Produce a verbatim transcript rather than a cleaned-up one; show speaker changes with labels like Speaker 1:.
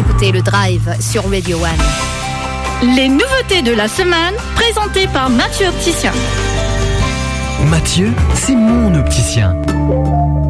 Speaker 1: écoutez le Drive sur Radio One.
Speaker 2: Les nouveautés de la semaine, présentées par Mathieu Opticien.
Speaker 3: Mathieu, c'est mon opticien.